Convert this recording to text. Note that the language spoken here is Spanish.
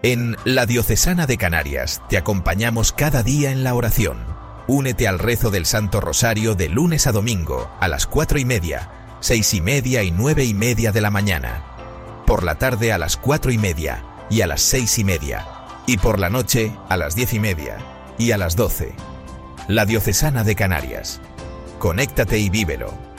En La Diocesana de Canarias te acompañamos cada día en la oración. Únete al rezo del Santo Rosario de lunes a domingo a las 4:30, 6:30 y 9:30 de la mañana. Por la tarde a las 4:30 y a las 6:30. Y por la noche a las 10:30 y a las 12. La Diocesana de Canarias. Conéctate y vívelo.